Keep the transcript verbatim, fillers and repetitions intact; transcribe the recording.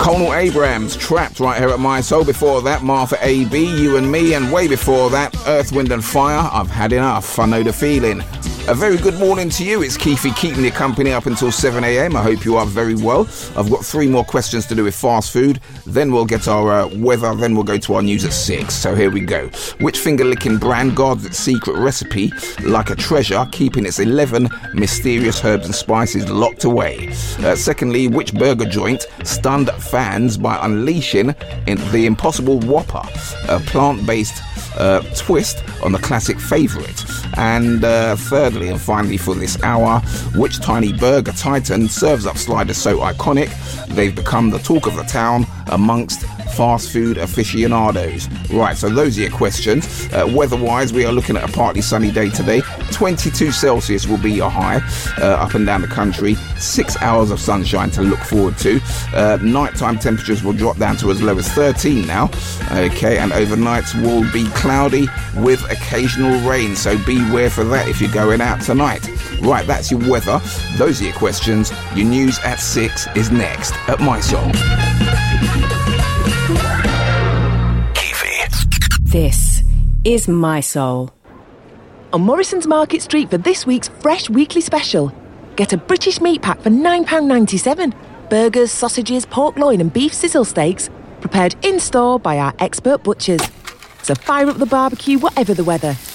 Colonel Abrams, Trapped, right here at My Soul. Before that, Martha A B, You and Me, and way before that, Earth, Wind and Fire, I've Had Enough, I Know the Feeling. A very good morning to you. It's Keefy keeping your company up until seven a.m. I hope you are very well. I've got three more questions to do with fast food. Then we'll get our uh, weather. Then we'll go to our news at six. So here we go. Which finger-licking brand guards its secret recipe like a treasure, keeping its eleven mysterious herbs and spices locked away? Uh, secondly, which burger joint stunned fans by unleashing in the Impossible Whopper, a plant-based uh, twist on the classic favourite? And uh, thirdly and finally for this hour, which tiny burger titan serves up sliders so iconic they've become the talk of the town amongst fast food aficionados? Right, so those are your questions. Uh, weather-wise, we are looking at a partly sunny day today. twenty-two Celsius will be your high uh, up and down the country. Six hours of sunshine to look forward to. Uh, nighttime temperatures will drop down to as low as thirteen now. Okay, and overnight will be cloudy with occasional rain. So beware for that if you're going out tonight. Right, that's your weather. Those are your questions. Your news at six is next at My Soul. This is My Soul. On Morrison's Market Street for this week's Fresh Weekly Special. Get a British meat pack for nine pounds ninety-seven. Burgers, sausages, pork loin and beef sizzle steaks prepared in-store by our expert butchers. So fire up the barbecue whatever the weather.